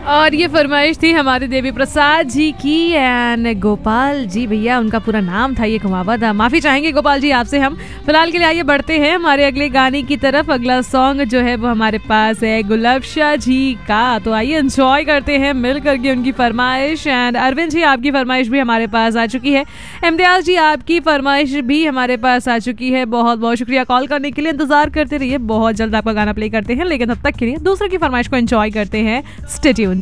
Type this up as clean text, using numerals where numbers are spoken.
और ये फरमाइश थी हमारे देवी प्रसाद जी की एंड गोपाल जी भैया उनका पूरा नाम था ये कुमावत। माफी चाहेंगे गोपाल जी आपसे हम। फिलहाल के लिए आइए बढ़ते हैं हमारे अगले गाने की तरफ। अगला सॉन्ग जो है वो हमारे पास है गुलाबशाह जी का, तो आइए एंजॉय करते हैं मिल करके उनकी फरमाइश। एंड अरविंद जी आपकी फरमाइश भी हमारे पास आ चुकी है। इम्तियाज जी आपकी फरमाइश भी हमारे पास आ चुकी है। बहुत बहुत शुक्रिया कॉल करने के लिए। इंतजार करते रहिए, बहुत जल्द आपका गाना प्ले करते हैं, लेकिन तब तक के लिए दूसरे की फरमाइश को एंजॉय करते हैं। Stay tuned.